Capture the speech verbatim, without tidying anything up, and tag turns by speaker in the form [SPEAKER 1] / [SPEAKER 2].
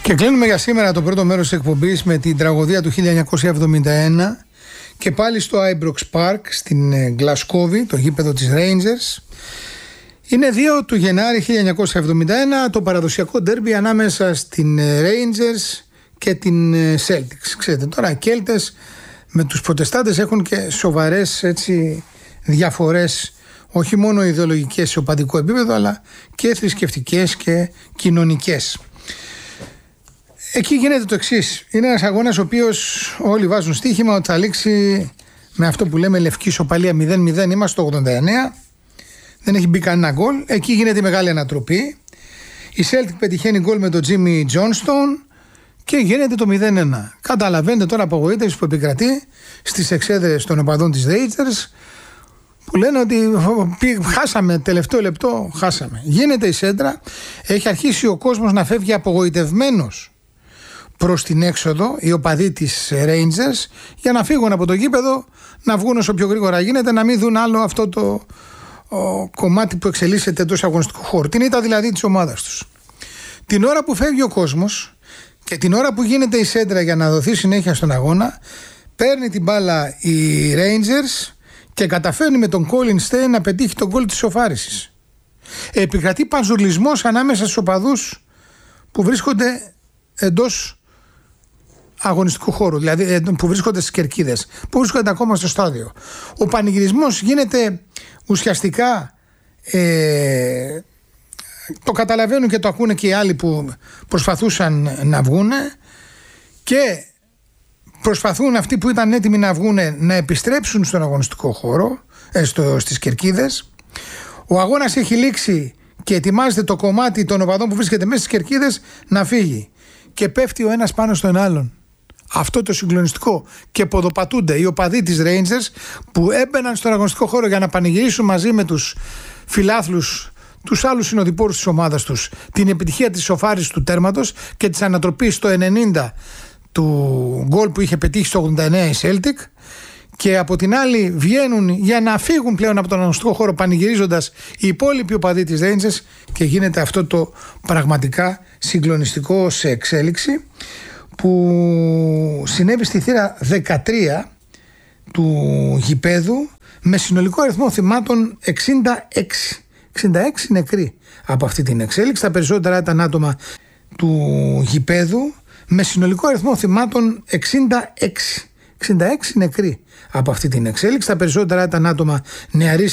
[SPEAKER 1] Και κλείνουμε για σήμερα το πρώτο μέρος της εκπομπής με την τραγωδία του χίλια εννιακόσια εβδομήντα ένα και πάλι στο Ibrox Park στην Γλασκόβη, το γήπεδο της Rangers. Είναι δύο του Γενάρη χίλια εννιακόσια εβδομήντα ένα το παραδοσιακό ντέρμπι ανάμεσα στην Rangers και την Celtics. Ξέρετε τώρα, οι Κέλτες με τους Προτεστάντες έχουν και σοβαρές έτσι, διαφορές, όχι μόνο ιδεολογικές σε οπαδικό επίπεδο, αλλά και θρησκευτικές και κοινωνικές. Εκεί γίνεται το εξής. Είναι ένας αγώνας ο οποίος όλοι βάζουν στοίχημα ότι θα λήξει με αυτό που λέμε λευκή ισοπαλία μηδέν μηδέν. Είμαστε στο ογδόντα εννέα. Δεν έχει μπει κανένα γκολ. Εκεί γίνεται η μεγάλη ανατροπή. Η Celtic πετυχαίνει γκολ με τον Jimmy Johnston και γίνεται το μηδέν ένα. Καταλαβαίνετε τώρα απογοήτευση που επικρατεί στις εξέδρες των οπαδών της Rangers, που λένε ότι χάσαμε, τελευταίο λεπτό χάσαμε. Γίνεται η σέντρα, έχει αρχίσει ο κόσμος να φεύγει απογοητευμένος προς την έξοδο, οι οπαδοί της Rangers, για να φύγουν από το γήπεδο, να βγουν όσο πιο γρήγορα γίνεται, να μην δουν άλλο αυτό το ο, κομμάτι που εξελίσσεται εντός αγωνιστικού χώρου. Την ήττα δηλαδή της ομάδας τους. Την ώρα που φεύγει ο κόσμος και την ώρα που γίνεται η σέντρα για να δοθεί συνέχεια στον αγώνα, παίρνει την μπάλα η Rangers και καταφέρνει με τον Colin Stein να πετύχει τον γκολ της ισοφάρισης. Επικρατεί παζουρλισμός ανάμεσα στους οπαδούς που βρίσκονται εντός αγωνιστικού χώρου, δηλαδή που βρίσκονται στις κερκίδες, που βρίσκονται ακόμα στο στάδιο. Ο πανηγυρισμός γίνεται ουσιαστικά, ε, το καταλαβαίνουν και το ακούνε και οι άλλοι που προσπαθούσαν να βγούνε, και προσπαθούν αυτοί που ήταν έτοιμοι να βγούνε να επιστρέψουν στον αγωνιστικό χώρο, ε, στο, στις κερκίδες. Ο αγώνας έχει λήξει και ετοιμάζεται το κομμάτι των οπαδών που βρίσκεται μέσα στις κερκίδες να φύγει. Και πέφτει ο ένας πάνω στον άλλον. Αυτό το συγκλονιστικό. Και ποδοπατούνται οι οπαδοί της Rangers που έμπαιναν στον αγωνιστικό χώρο για να πανηγυρίσουν μαζί με τους φιλάθλους, τους άλλους συνοδοιπόρους της ομάδας τους, την επιτυχία της ισοφάρισης του τέρματος και της ανατροπής στο ενενήντα του γκολ που είχε πετύχει στο ογδόντα εννέα η Celtic. Και από την άλλη βγαίνουν για να φύγουν πλέον από τον αγωνιστικό χώρο πανηγυρίζοντας οι υπόλοιποι οπαδοί της Rangers, και γίνεται αυτό το πραγματικά συγκλονιστικό σε εξέλιξη που συνέβη στη θύρα δεκατρία του γηπέδου με συνολικό αριθμό θυμάτων εξήντα έξι. εξήντα έξι νεκροί από αυτή την εξέλιξη. Τα περισσότερα ήταν άτομα του γηπέδου με συνολικό αριθμό θυμάτων εξήντα έξι. εξήντα έξι νεκροί από αυτή την εξέλιξη. Τα περισσότερα ήταν άτομα νεαρής